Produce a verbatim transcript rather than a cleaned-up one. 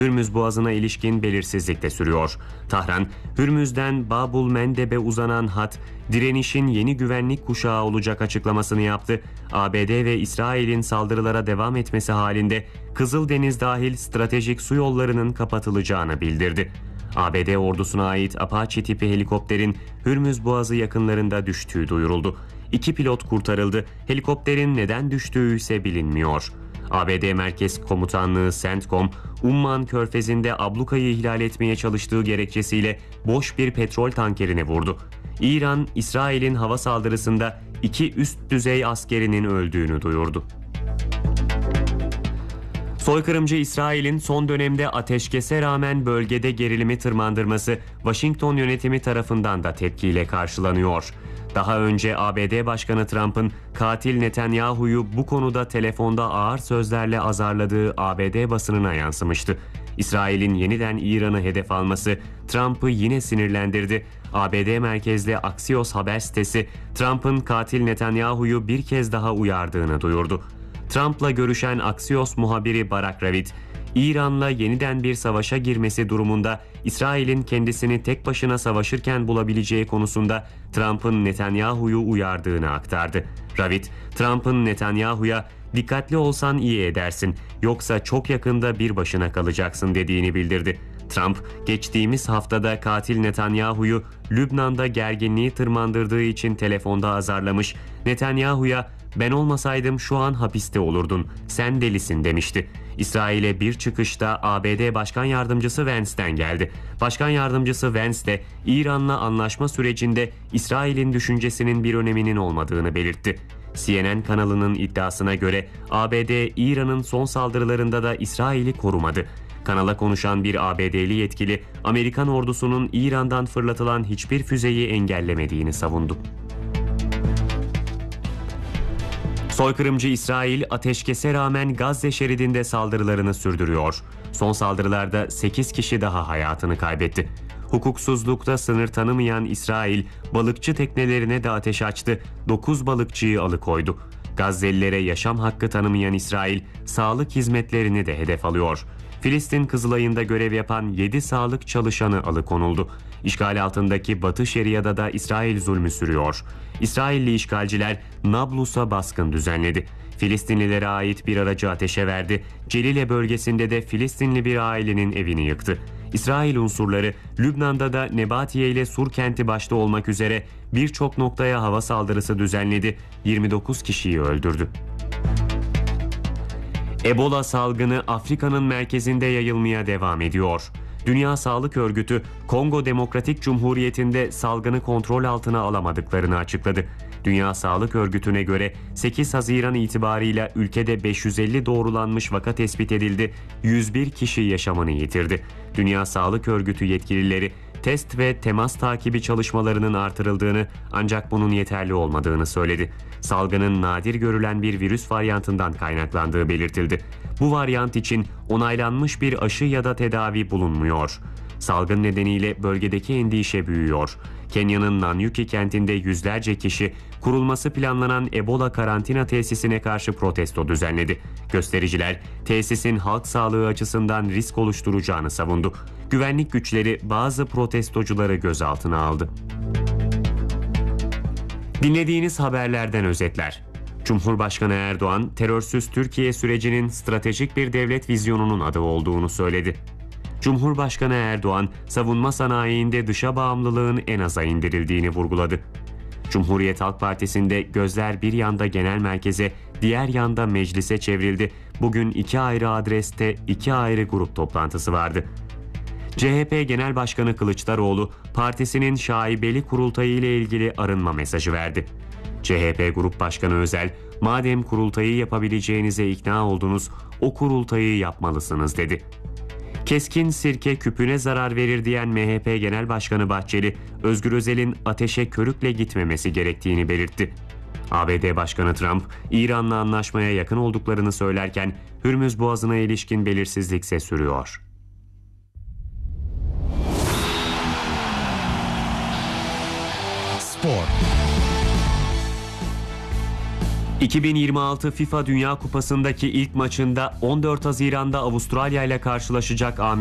Hürmüz Boğazı'na ilişkin belirsizlik de sürüyor. Tahran, Hürmüz'den Babul Mendeb'e uzanan hat, direnişin yeni güvenlik kuşağı olacak açıklamasını yaptı. A B D ve İsrail'in saldırılara devam etmesi halinde Kızıldeniz dahil stratejik su yollarının kapatılacağını bildirdi. A B D ordusuna ait Apache tipi helikopterin Hürmüz Boğazı yakınlarında düştüğü duyuruldu. İki pilot kurtarıldı. Helikopterin neden düştüğü ise bilinmiyor. A B D Merkez Komutanlığı CENTCOM, Umman Körfezi'nde ablukayı ihlal etmeye çalıştığı gerekçesiyle boş bir petrol tankerine vurdu. İran, İsrail'in hava saldırısında iki üst düzey askerinin öldüğünü duyurdu. Soykırımcı İsrail'in son dönemde ateşkese rağmen bölgede gerilimi tırmandırması Washington yönetimi tarafından da tepkiyle karşılanıyor. Daha önce A B D Başkanı Trump'ın katil Netanyahu'yu bu konuda telefonda ağır sözlerle azarladığı A B D basınına yansımıştı. İsrail'in yeniden İran'ı hedef alması Trump'ı yine sinirlendirdi. A B D merkezli Axios haber sitesi Trump'ın katil Netanyahu'yu bir kez daha uyardığını duyurdu. Trump'la görüşen Axios muhabiri Barak Ravid, İran'la yeniden bir savaşa girmesi durumunda İsrail'in kendisini tek başına savaşırken bulabileceği konusunda Trump'ın Netanyahu'yu uyardığını aktardı. Ravid, Trump'ın Netanyahu'ya "dikkatli olsan iyi edersin, yoksa çok yakında bir başına kalacaksın" dediğini bildirdi. Trump, geçtiğimiz haftada katil Netanyahu'yu Lübnan'da gerginliği tırmandırdığı için telefonda azarlamış, Netanyahu'ya "ben olmasaydım şu an hapiste olurdun, sen delisin" demişti. İsrail'e bir çıkışta A B D Başkan Yardımcısı Vance'den geldi. Başkan Yardımcısı Vance de İran'la anlaşma sürecinde İsrail'in düşüncesinin bir öneminin olmadığını belirtti. C N N kanalının iddiasına göre A B D, İran'ın son saldırılarında da İsrail'i korumadı. Kanala konuşan bir A B D'li yetkili, Amerikan ordusunun İran'dan fırlatılan hiçbir füzeyi engellemediğini savundu. Soykırımcı İsrail, ateşkese rağmen Gazze şeridinde saldırılarını sürdürüyor. Son saldırılarda sekiz kişi daha hayatını kaybetti. Hukuksuzlukta sınır tanımayan İsrail, balıkçı teknelerine de ateş açtı, dokuz balıkçıyı alıkoydu. Gazze'lilere yaşam hakkı tanımayan İsrail, sağlık hizmetlerini de hedef alıyor. Filistin Kızılay'ında görev yapan yedi sağlık çalışanı alıkonuldu. İşgal altındaki Batı Şeria'da da İsrail zulmü sürüyor. İsrailli işgalciler Nablus'a baskın düzenledi. Filistinlilere ait bir aracı ateşe verdi. Celile bölgesinde de Filistinli bir ailenin evini yıktı. İsrail unsurları Lübnan'da da Nebatiye ile Sur kenti başta olmak üzere birçok noktaya hava saldırısı düzenledi. yirmi dokuz kişiyi öldürdü. Ebola salgını Afrika'nın merkezinde yayılmaya devam ediyor. Dünya Sağlık Örgütü, Kongo Demokratik Cumhuriyeti'nde salgını kontrol altına alamadıklarını açıkladı. Dünya Sağlık Örgütü'ne göre sekiz Haziran itibarıyla ülkede beş yüz elli doğrulanmış vaka tespit edildi, yüz bir kişi yaşamını yitirdi. Dünya Sağlık Örgütü yetkilileri test ve temas takibi çalışmalarının artırıldığını, ancak bunun yeterli olmadığını söyledi. Salgının nadir görülen bir virüs varyantından kaynaklandığı belirtildi. Bu varyant için onaylanmış bir aşı ya da tedavi bulunmuyor. Salgın nedeniyle bölgedeki endişe büyüyor. Kenya'nın Nanyuki kentinde yüzlerce kişi kurulması planlanan Ebola karantina tesisine karşı protesto düzenledi. Göstericiler tesisin halk sağlığı açısından risk oluşturacağını savundu. Güvenlik güçleri bazı protestocuları gözaltına aldı. Dinlediğiniz haberlerden özetler. Cumhurbaşkanı Erdoğan, terörsüz Türkiye sürecinin stratejik bir devlet vizyonunun adı olduğunu söyledi. Cumhurbaşkanı Erdoğan, savunma sanayinde dışa bağımlılığın en aza indirildiğini vurguladı. Cumhuriyet Halk Partisi'nde gözler bir yanda genel merkeze, diğer yanda meclise çevrildi. Bugün iki ayrı adreste iki ayrı grup toplantısı vardı. C H P Genel Başkanı Kılıçdaroğlu, partisinin şaibeli kurultayı ile ilgili arınma mesajı verdi. C H P Grup Başkanı Özel, "Madem kurultayı yapabileceğinize ikna oldunuz, o kurultayı yapmalısınız" dedi. Keskin sirke küpüne zarar verir diyen M H P Genel Başkanı Bahçeli, Özgür Özel'in ateşe körükle gitmemesi gerektiğini belirtti. A B D Başkanı Trump, İran'la anlaşmaya yakın olduklarını söylerken Hürmüz Boğazı'na ilişkin belirsizlikse sürüyor. Spor. iki bin yirmi altı FIFA Dünya Kupası'ndaki ilk maçında on dört Haziran'da Avustralya ile karşılaşacak